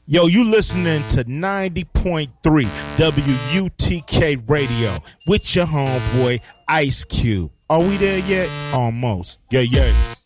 Yo, you listening to 90.3 WUTK Radio with your homeboy Ice Cube. Are we there yet? Almost. Yeah.